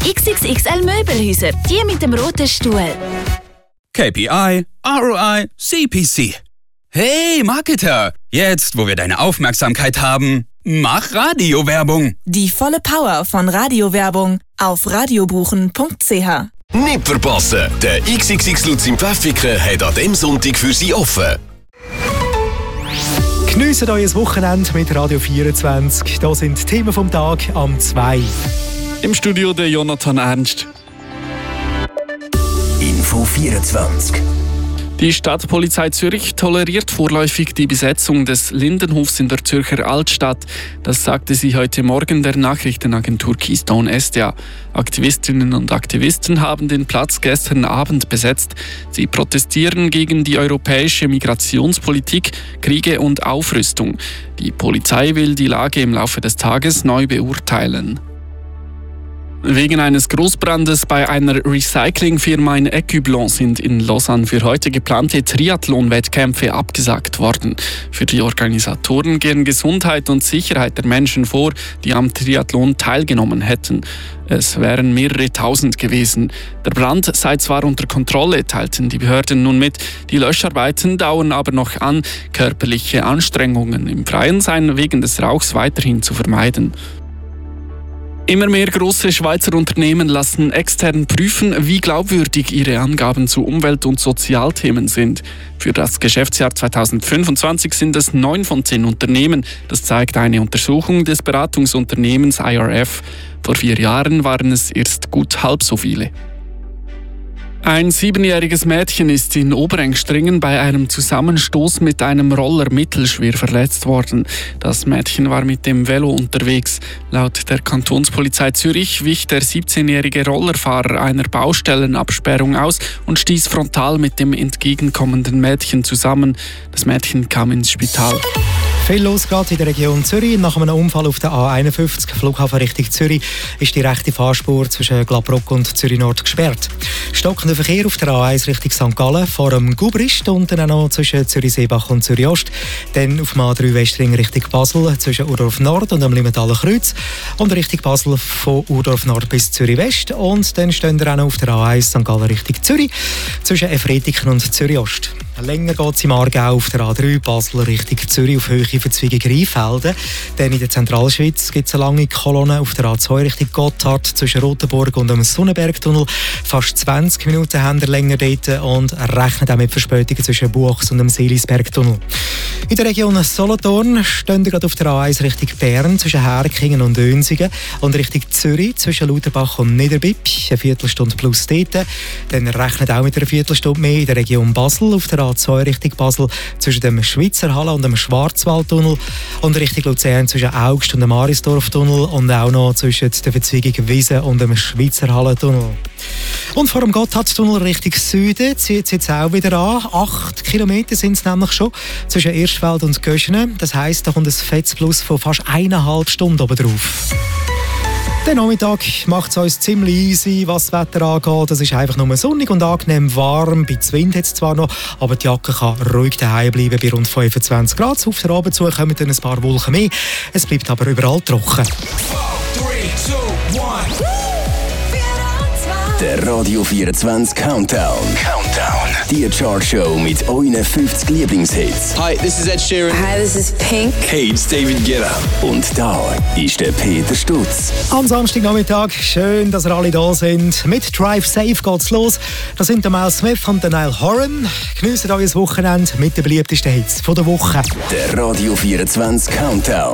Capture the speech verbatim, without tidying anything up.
X X X L Möbelhäuser, die mit dem roten Stuhl. K P I, R O I, C P C. Hey Marketer, jetzt wo wir deine Aufmerksamkeit haben, mach Radiowerbung. Die volle Power von Radiowerbung auf radiobuchen punkt c h. Nicht verpassen, der X X X Lutz im Pfäffiken hat an diesem Sonntag für Sie offen. Geniessen euer Wochenende mit Radio vierundzwanzig. Hier sind die Themen vom Tag am zwei. Im Studio der Jonathan Ernst. Info vierundzwanzig. Die Stadtpolizei Zürich toleriert vorläufig die Besetzung des Lindenhofs in der Zürcher Altstadt. Das sagte sie heute Morgen der Nachrichtenagentur Keystone S D A. Aktivistinnen und Aktivisten haben den Platz gestern Abend besetzt. Sie protestieren gegen die europäische Migrationspolitik, Kriege und Aufrüstung. Die Polizei will die Lage im Laufe des Tages neu beurteilen. Wegen eines Großbrandes bei einer Recyclingfirma in Ecublens sind in Lausanne für heute geplante Triathlon-Wettkämpfe abgesagt worden. Für die Organisatoren gehen Gesundheit und Sicherheit der Menschen vor, die am Triathlon teilgenommen hätten. Es wären mehrere tausend gewesen. Der Brand sei zwar unter Kontrolle, teilten die Behörden nun mit. Die Löscharbeiten dauern aber noch an. Körperliche Anstrengungen im Freien seien wegen des Rauchs weiterhin zu vermeiden. Immer mehr große Schweizer Unternehmen lassen extern prüfen, wie glaubwürdig ihre Angaben zu Umwelt- und Sozialthemen sind. Für das Geschäftsjahr zweitausendfünfundzwanzig sind es neun von zehn Unternehmen. Das zeigt eine Untersuchung des Beratungsunternehmens I R F. Vor vier Jahren waren es erst gut halb so viele. Ein siebenjähriges Mädchen ist in Oberengstringen bei einem Zusammenstoß mit einem Roller mittelschwer verletzt worden. Das Mädchen war mit dem Velo unterwegs. Laut der Kantonspolizei Zürich wich der siebzehnjährige Rollerfahrer einer Baustellenabsperrung aus und stieß frontal mit dem entgegenkommenden Mädchen zusammen. Das Mädchen kam ins Spital. Viel los geht in der Region Zürich. Nach einem Unfall auf der A einundfünfzig, Flughafen Richtung Zürich, ist die rechte Fahrspur zwischen Glabrock und Zürich Nord gesperrt. Stockender Verkehr auf der A eins Richtung Sankt Gallen, vor dem Gubrist und dann auch noch zwischen Zürich-Seebach und Zürich Ost. Dann auf dem A drei Westring Richtung Basel, zwischen Urdorf Nord und dem Limentaler Kreuz. Und Richtung Basel von Urdorf Nord bis Zürich West. Und dann stehen wir auch noch auf der A eins Sankt Gallen Richtung Zürich, zwischen Efretiken und Zürich Ost. Länger geht es im Aargau auf der A drei Basel Richtung Zürich auf Höhe Verzweigung Rheinfelden. Dann in der Zentralschweiz gibt es eine lange Kolonne auf der A zwei Richtung Gotthard zwischen Rotenburg und dem Sonnenbergtunnel. Fast zwanzig Minuten haben wir länger dort und rechnen auch mit Verspätungen zwischen Buchs und dem Seelisbergtunnel. In der Region Solothurn stehen wir gerade auf der A eins Richtung Bern zwischen Herkingen und Önsigen und Richtung Zürich zwischen Lauterbach und Niederbipp. Eine Viertelstunde plus dort. Dann rechnet auch mit einer Viertelstunde mehr in der Region Basel auf der A zwei Richtung Basel zwischen dem Schweizer Halle und dem Schwarzwaldtunnel und Richtung Luzern zwischen Augst und dem Arisdorftunnel und auch noch zwischen der Verzweigung Wiesen und dem Schweizer Hallentunnel. Und vor dem Gotthardtunnel Richtung Süden zieht es jetzt auch wieder an. Acht Kilometer sind es nämlich schon zwischen Erstfeld und Göschenen. Das heisst, da kommt ein fettes Plus von fast eineinhalb Stunden oben drauf. Der Nachmittag macht es uns ziemlich easy, was das Wetter angeht. Es ist einfach nur sonnig und angenehm warm. Bei Wind hat es zwar noch, aber die Jacke kann ruhig daheim bleiben bei rund fünfundzwanzig Grad. Auf der Abend zu kommen dann ein paar Wolken mehr. Es bleibt aber überall trocken. Der Radio vierundzwanzig Countdown. Countdown. Die Chartshow mit euren fünfzig Lieblingshits. Hi, this is Ed Sheeran. Hi, this is Pink. Hey, it's David Guetta. Und da ist der Peter Stutz. Am Samstagnachmittag, schön, dass ihr alle da sind. Mit Drive Safe geht's los. Das sind der Mel Smith und der Niall Horan. Geniessen euer Wochenende mit den beliebtesten Hits von der Woche. Der Radio vierundzwanzig Countdown.